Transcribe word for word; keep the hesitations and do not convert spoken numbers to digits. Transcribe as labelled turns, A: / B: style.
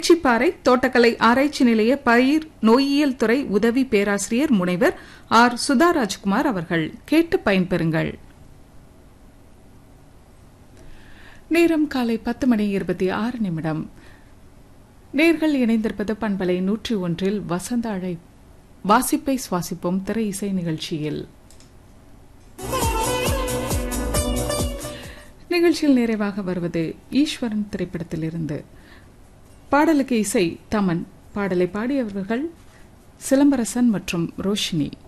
A: பேச்சிப்பாறை தோட்டக்கலை ஆராய்ச்சி நிலைய பயிர் நோயியல் துறை உதவி பேராசிரியர் முனைவர் ஆர் சுதாராஜ்குமார் அவர்கள். கேட்டு பயன்பெறுங்கள். நேரம் காலை பத்து மணி இருபத்தி ஆறு நிமிடம். நேர்கள் இணைந்திருப்பது பண்பலை நூற்றி ஒன்றில் வசந்த அழை வாசிப்பை சுவாசிப்போம் திரை இசை நிகழ்ச்சியில். நிகழ்ச்சியில் நிறைவாக வருவது ஈஸ்வரன் திரைப்படத்திலிருந்து. பாடலுக்கு இசை தமன். பாடலை பாடியவர்கள் சிலம்பரசன் மற்றும் ரோஷினி.